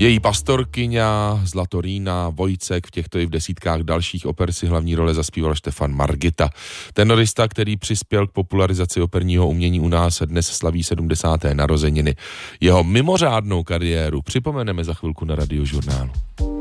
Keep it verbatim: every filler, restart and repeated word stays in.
Její pastorkyňa, Zlatorína, Vojcek, v těchto i v desítkách dalších oper si hlavní role zaspíval Štefan Margita. Tenorista, který přispěl k popularizaci operního umění u nás, dnes slaví sedmdesáté narozeniny. Jeho mimořádnou kariéru připomeneme za chvilku na Radiožurnálu.